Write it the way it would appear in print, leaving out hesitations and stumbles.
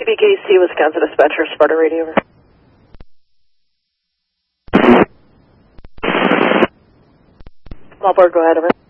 CBKC, Wisconsin Dispatcher, Sparta Radio. Over. Small board, go ahead, over.